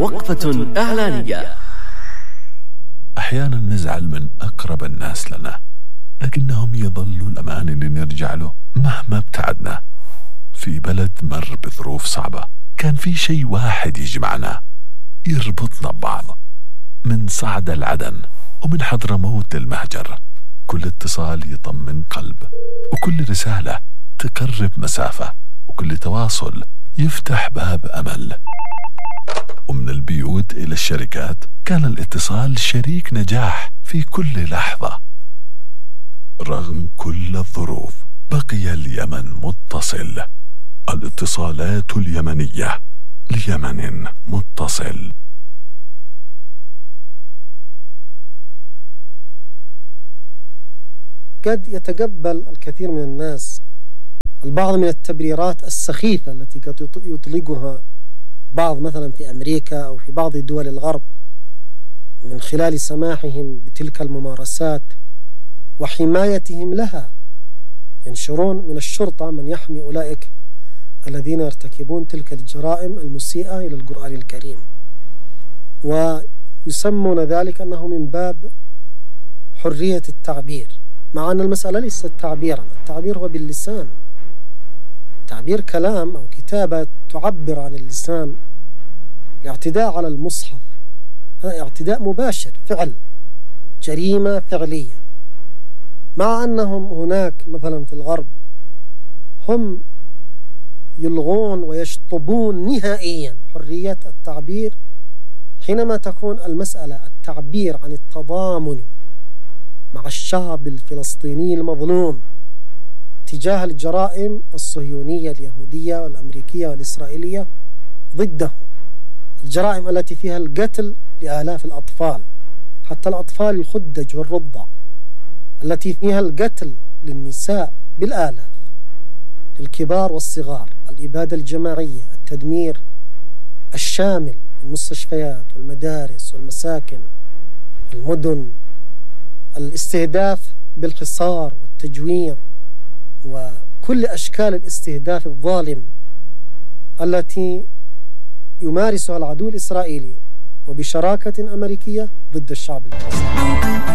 وقفة إعلانية. أحيانا نزعل من أقرب الناس لنا، لكنهم يظلوا الأمان اللي نرجع له مهما ابتعدنا. في بلد مر بظروف صعبة، كان في شيء واحد يجمعنا يربطنا ببعض، من صعد العدن ومن حضرموت المهجر. كل اتصال يطمن قلب، وكل رسالة تقرب مسافة، وكل تواصل يفتح باب أمل. ومن البيوت إلى الشركات كان الاتصال شريك نجاح في كل لحظة. رغم كل الظروف بقي اليمن متصل. الاتصالات اليمنية، ليمن متصل. قد يتقبل الكثير من الناس البعض من التبريرات السخيفة التي قد يطلقها بعض مثلا في أمريكا أو في بعض دول الغرب من خلال سماحهم بتلك الممارسات وحمايتهم لها. ينشرون من الشرطة من يحمي أولئك الذين يرتكبون تلك الجرائم المسيئة إلى القرآن الكريم، ويسمون ذلك أنه من باب حرية التعبير، مع أن المسألة ليست تعبيرا. التعبير هو باللسان، تعبير كلام أو كتابة تعبر عن اللسان. الاعتداء على المصحف هذا اعتداء مباشر، فعل، جريمة فعلية، مع أنهم هناك مثلا في الغرب هم يلغون ويشطبون نهائيا حرية التعبير حينما تكون المسألة التعبير عن التضامن مع الشعب الفلسطيني المظلوم تجاه الجرائم الصهيونية اليهودية والأمريكية والإسرائيلية ضدهم، الجرائم التي فيها القتل لآلاف الأطفال، حتى الأطفال الخدج والرضع، التي فيها القتل للنساء بالآلاف، للكبار والصغار، الإبادة الجماعية، التدمير الشامل للمستشفيات والمدارس والمساكن والمدن، الاستهداف بالحصار والتجويع وكل أشكال الاستهداف الظالم التي يمارسها العدو الإسرائيلي وبشراكة أمريكية ضد الشعب الفلسطيني.